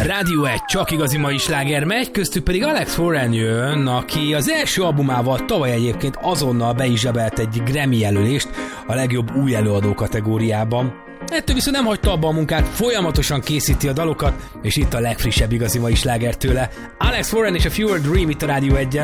Rádió 1, csak igazi mai sláger megy, köztük pedig Alex Warren jön, aki az első albumával tavaly egyébként azonnal be is zsebelt egy Grammy jelölést a legjobb új előadó kategóriában. Ettől viszont nem hagyta abba a munkát, folyamatosan készíti a dalokat, és itt a legfrissebb igazi mai sláger tőle. Alex Warren és a Fewer Dream itt a Rádió 1-en.